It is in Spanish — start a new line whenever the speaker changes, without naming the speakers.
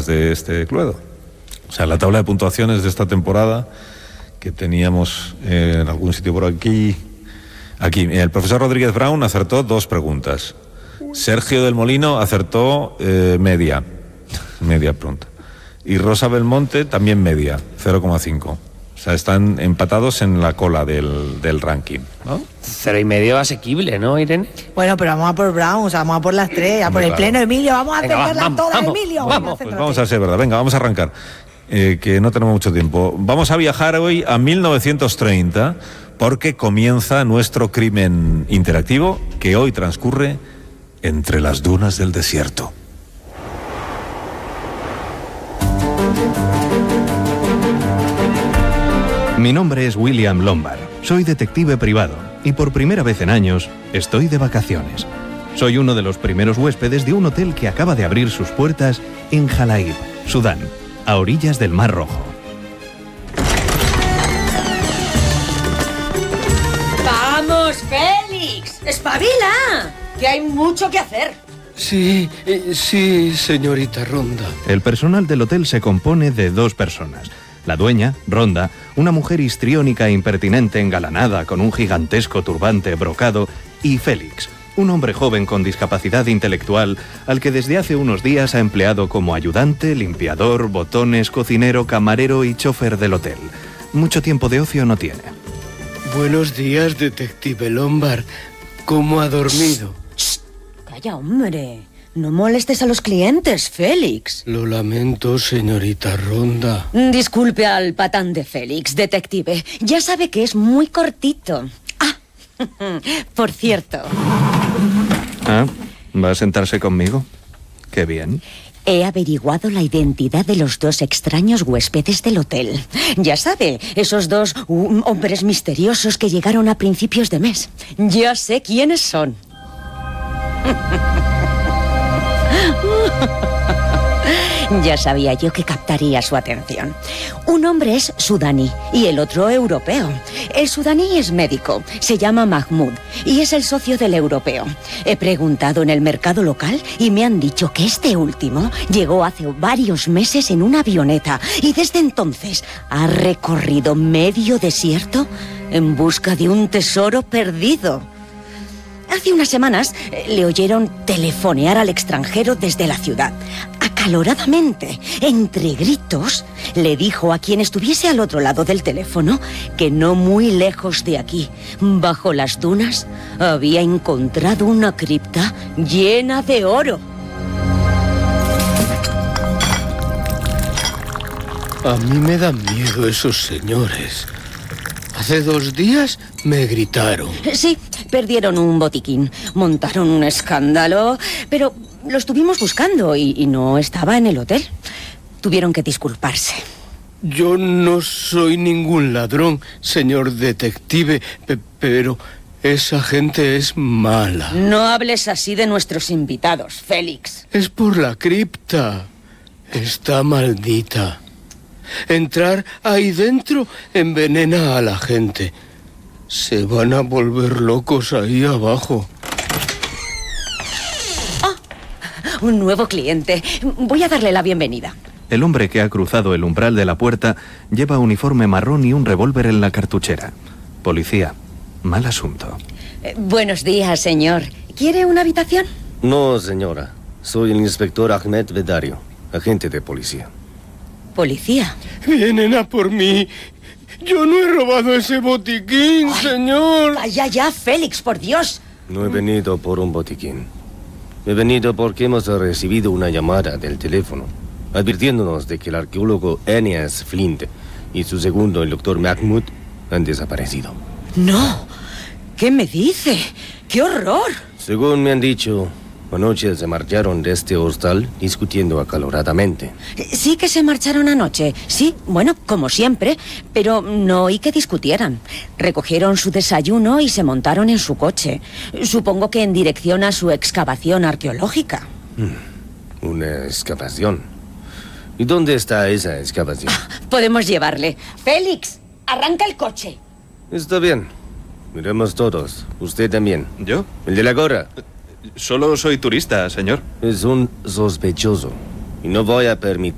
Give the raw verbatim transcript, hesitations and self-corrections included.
de este Cluedo. O sea, la tabla de puntuaciones de esta temporada que teníamos eh, en algún sitio por aquí. Aquí, el profesor Rodríguez Brown acertó dos preguntas. Sergio del Molino acertó eh, media, media pronto. Y Rosa Belmonte también media, cero coma cinco. O sea, están empatados en la cola del, del ranking, ¿no?
Cero y medio asequible, ¿no, Irene?
Bueno, pero vamos a por Brown, o sea, vamos a por las tres, a por el
Claro.
pleno, Emilio, vamos a
Venga,
hacerlas
vamos,
todas,
vamos,
Emilio.
vamos,
Venga,
Pues
céntrate.
vamos a ser verdad. Venga, vamos a arrancar. Eh, que no tenemos mucho tiempo. Vamos a viajar hoy a mil novecientos treinta porque comienza nuestro crimen interactivo que hoy transcurre entre las dunas del desierto.
Mi nombre es William Lombard, soy detective privado y por primera vez en años estoy de vacaciones. Soy uno de los primeros huéspedes de un hotel que acaba de abrir sus puertas en Jalaib, Sudán, a orillas del Mar Rojo.
¡Vamos, Félix! ¡Espabila! Que hay mucho que hacer.
Sí, eh, sí, señorita Ronda.
El personal del hotel se compone de dos personas. La dueña, Ronda, una mujer histriónica e impertinente engalanada con un gigantesco turbante brocado, y Félix, un hombre joven con discapacidad intelectual al que desde hace unos días ha empleado como ayudante, limpiador, botones, cocinero, camarero y chofer del hotel. Mucho tiempo de ocio no tiene.
Buenos días, detective Lombard. ¿Cómo ha dormido?
Calla, hombre. No molestes a los clientes, Félix.
Lo lamento, señorita Ronda.
Disculpe al patán de Félix, detective. Ya sabe que es muy cortito. Ah, por cierto,
¿Ah? ¿Va a sentarse conmigo? Qué bien.
he averiguado la identidad de los dos extraños huéspedes del hotel. Ya sabe, esos dos uh, hombres misteriosos que llegaron a principios de mes. Ya sé quiénes son. Ya sabía yo que captaría su atención. Un hombre es sudaní y el otro europeo. El sudaní es médico, se llama Mahmoud y es el socio del europeo. He preguntado en el mercado local y me han dicho que este último llegó hace varios meses en una avioneta y desde entonces ha recorrido medio desierto en busca de un tesoro perdido. Hace unas semanas eh, le oyeron telefonear al extranjero desde la ciudad. Acaloradamente, entre gritos, le dijo a quien estuviese al otro lado del teléfono que no muy lejos de aquí, bajo las dunas, había encontrado una cripta llena de oro.
A mí me dan miedo esos señores. Hace dos días me gritaron.
Sí, perdieron un botiquín, montaron un escándalo, pero lo estuvimos buscando y, y no estaba en el hotel. Tuvieron que disculparse.
Yo no soy ningún ladrón, señor detective, pe- pero esa gente es mala.
No hables así de nuestros invitados, Félix.
Es por la cripta. Está maldita. Entrar ahí dentro envenena a la gente. Se van a volver locos ahí abajo.
Un nuevo cliente. Voy a darle la bienvenida.
El hombre que ha cruzado el umbral de la puerta lleva uniforme marrón y un revólver en la cartuchera. Policía. Mal asunto.
Eh, buenos días, señor. ¿Quiere una habitación?
No, señora. Soy el inspector Ahmed Bedario, agente de policía.
Policía.
Vienen a por mí. Yo no he robado ese botiquín,
Ay,
señor.
Calla ya, Félix, por Dios.
No he venido por un botiquín. He venido porque hemos recibido una llamada del teléfono, advirtiéndonos de que el arqueólogo Eneas Flint y su segundo, el doctor Mahmoud, han desaparecido.
No. ¿Qué me dice? ¡Qué horror!
Según me han dicho, anoche se marcharon de este hostal discutiendo acaloradamente.
Sí que se marcharon anoche. Sí, bueno, como siempre, pero no oí que discutieran. Recogieron su desayuno y se montaron en su coche. Supongo que en dirección a su excavación arqueológica.
Hmm, una excavación. ¿Y dónde está esa excavación?
Podemos llevarle. Félix, arranca el coche.
Está bien. Miremos todos. Usted también.
¿Yo?
El de la gorra.
Solo soy turista, señor.
Es un sospechoso. Y no voy a permitir